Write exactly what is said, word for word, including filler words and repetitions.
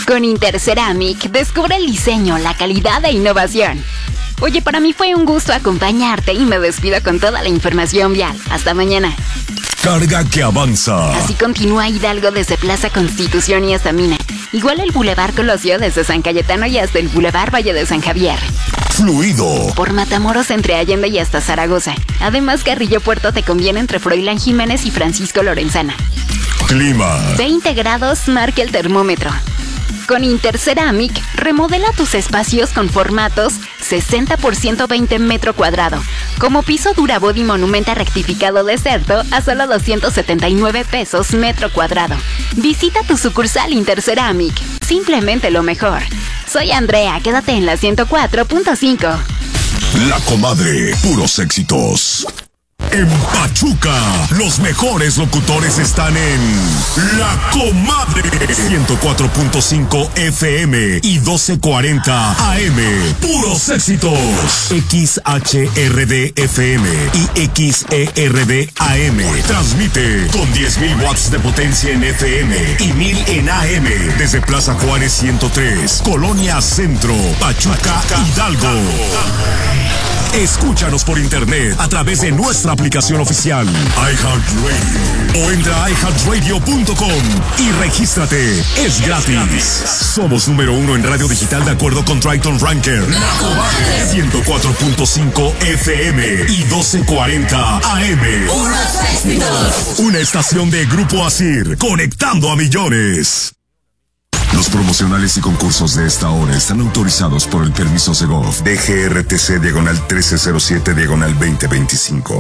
Con Interceramic, descubre el diseño, la calidad e innovación. Oye, para mí fue un gusto acompañarte y me despido con toda la información vial. Hasta mañana. Carga que avanza. Así continúa Hidalgo desde Plaza Constitución y hasta Mina. Igual el Boulevard Colosio desde San Cayetano y hasta el Boulevard Valle de San Javier. Fluido. Por Matamoros entre Allende y hasta Zaragoza. Además, Carrillo Puerto te conviene entre Froilán Jiménez y Francisco Lorenzana. Clima. veinte grados marca el termómetro. Con Interceramic, remodela tus espacios con formatos sesenta por ciento veinte metro cuadrado. Como piso Durabody Monumenta rectificado de Certo a solo doscientos setenta y nueve pesos metro cuadrado. Visita tu sucursal Interceramic. Simplemente lo mejor. Soy Andrea, quédate en la ciento cuatro punto cinco. La Comadre, puros éxitos. En Pachuca, los mejores locutores están en La Comadre. ciento cuatro punto cinco F M y doce cuarenta A M. Puros éxitos. X H R D F M y X E R D A M. Transmite con diez mil watts de potencia en F M y mil en A M. Desde Plaza Juárez ciento tres, Colonia Centro, Pachuca, Hidalgo. Escúchanos por internet a través de nuestra aplicación oficial iHeartRadio o entra a i heart radio punto com y regístrate. Es gratis. Somos número uno en radio digital de acuerdo con Triton Ranker. ciento cuatro punto cinco F M y doce cuarenta A M. Una estación de Grupo Asir, conectando a millones. Los promocionales y concursos de esta hora están autorizados por el permiso Segov D G R T C diagonal trece cero siete diagonal veinte veinticinco.